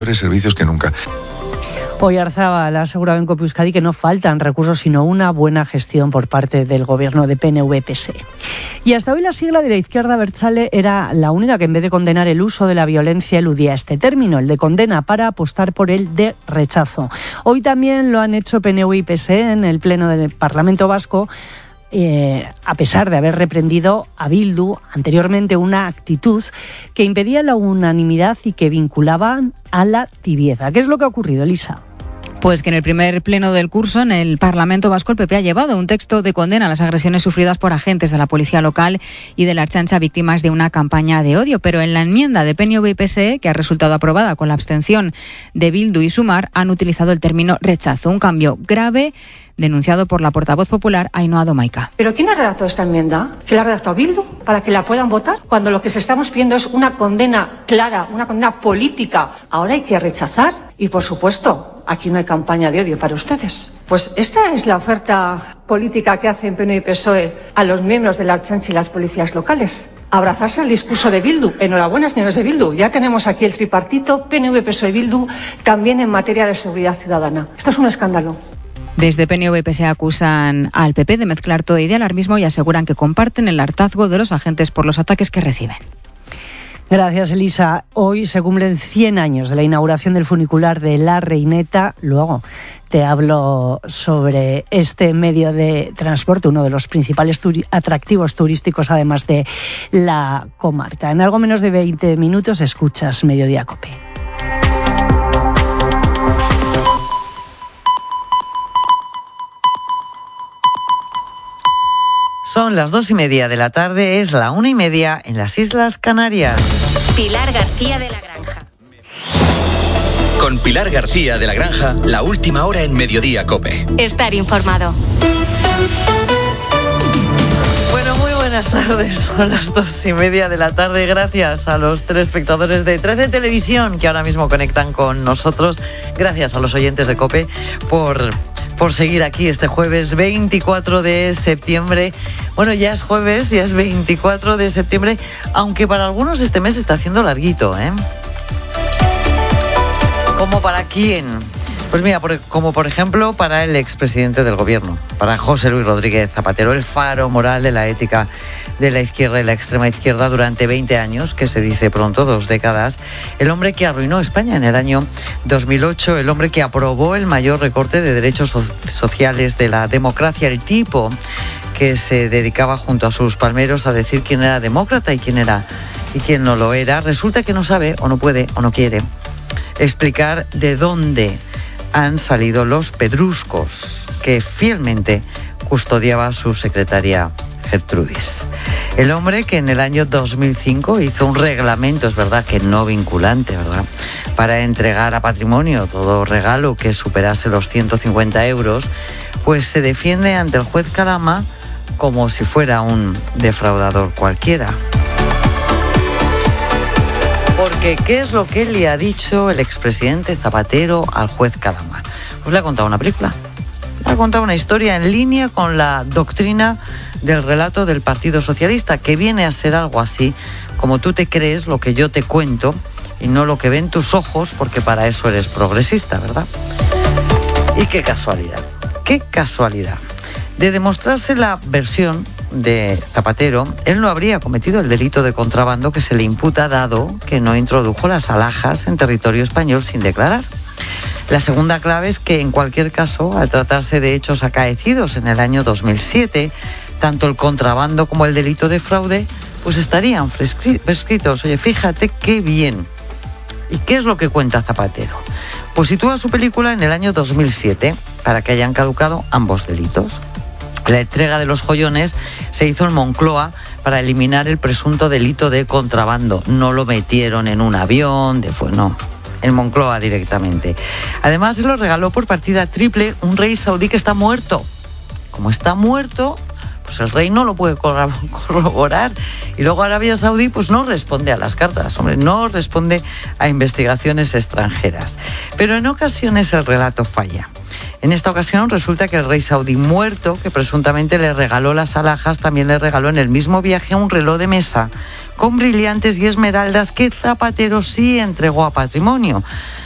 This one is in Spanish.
servicios que nunca. Hoy Arzabal ha asegurado en COPE Euskadi que no faltan recursos, sino una buena gestión por parte del gobierno de PNV-PSE. Y hasta hoy la sigla de la izquierda abertzale era la única que, en vez de condenar el uso de la violencia, eludía este término, el de condena, para apostar por el de rechazo. Hoy también lo han hecho PNV y PSE en el Pleno del Parlamento Vasco, a pesar de haber reprendido a Bildu anteriormente una actitud que impedía la unanimidad y que vinculaban a la tibieza. ¿Qué es lo que ha ocurrido, Elisa? Pues que en el primer pleno del curso en el Parlamento Vasco el PP ha llevado un texto de condena a las agresiones sufridas por agentes de la policía local y de la Ertzaintza víctimas de una campaña de odio. Pero en la enmienda de PNV y PSE, que ha resultado aprobada con la abstención de Bildu y Sumar, han utilizado el término rechazo, un cambio grave denunciado por la portavoz popular Ainhoa Domaica. ¿Pero quién ha redactado esta enmienda? ¿Que la ha redactado Bildu para que la puedan votar? Cuando lo que se estamos pidiendo es una condena clara, una condena política. Ahora hay que rechazar y, por supuesto, aquí no hay campaña de odio para ustedes. Pues esta es la oferta política que hacen PNV y PSOE a los miembros de la Ertzaintza y las policías locales. Abrazarse al discurso de Bildu. Enhorabuena, señores de Bildu. Ya tenemos aquí el tripartito PNV, PSOE y Bildu también en materia de seguridad ciudadana. Esto es un escándalo. Desde PNV y PSE acusan al PP de mezclar todo y de alarmismo y aseguran que comparten el hartazgo de los agentes por los ataques que reciben. Gracias, Elisa. Hoy se cumplen 100 años de la inauguración del funicular de La Reineta. Luego te hablo sobre este medio de transporte, uno de los principales atractivos turísticos, además de la comarca. En algo menos de 20 minutos escuchas Mediodía COPE. Son las 2:30 de la tarde, es la 1:30 en las Islas Canarias. Pilar García de la Granja. Con Pilar García de la Granja, la última hora en Mediodía COPE. Estar informado. Bueno, muy buenas tardes, son las 2:30 de la tarde. Gracias a los telespectadores de 13 Televisión que ahora mismo conectan con nosotros. Gracias a los oyentes de COPE por seguir aquí este jueves 24 de septiembre. Bueno, ya es jueves, ya es 24 de septiembre, aunque para algunos este mes está haciendo larguito, ¿eh? ¿Cómo para quién? Pues mira, como por ejemplo para el expresidente del gobierno, para José Luis Rodríguez Zapatero, el faro moral de la ética de la izquierda y la extrema izquierda durante 20 años, que se dice pronto, 2 décadas, el hombre que arruinó España en el año 2008, el hombre que aprobó el mayor recorte de derechos sociales de la democracia, el tipo que se dedicaba junto a sus palmeros a decir quién era demócrata y quién no lo era. Resulta que no sabe o no puede o no quiere explicar de dónde han salido los pedruscos que fielmente custodiaba su secretaria Gertrudis. El hombre que en el año 2005 hizo un reglamento, es verdad que no vinculante, ¿verdad?, para entregar a patrimonio todo regalo que superase los 150 euros, pues se defiende ante el juez Calama como si fuera un defraudador cualquiera. Porque, ¿qué es lo que le ha dicho el expresidente Zapatero al juez Calama? Pues le ha contado una película. Le ha contado una historia en línea con la doctrina del relato del Partido Socialista, que viene a ser algo así como tú te crees lo que yo te cuento y no lo que ven tus ojos, porque para eso eres progresista, ¿verdad? Y qué casualidad de demostrarse la versión de Zapatero, él no habría cometido el delito de contrabando que se le imputa, dado que no introdujo las alhajas en territorio español sin declarar. La segunda clave es que, en cualquier caso, al tratarse de hechos acaecidos en el año 2007, tanto el contrabando como el delito de fraude pues estarían prescritos. Oye, fíjate qué bien. ¿Y qué es lo que cuenta Zapatero? Pues sitúa su película en el año 2007 para que hayan caducado ambos delitos. La entrega de los joyones se hizo en Moncloa para eliminar el presunto delito de contrabando. No lo metieron en un avión, no, en Moncloa directamente. Además, se lo regaló por partida triple un rey saudí que está muerto. Como está muerto, pues el rey no lo puede corroborar. Y luego Arabia Saudí pues no responde a las cartas, no responde a investigaciones extranjeras. Pero en ocasiones el relato falla. En esta ocasión resulta que el rey saudí muerto, que presuntamente le regaló las alhajas, también le regaló en el mismo viaje un reloj de mesa con brillantes y esmeraldas que Zapatero sí entregó a patrimonio.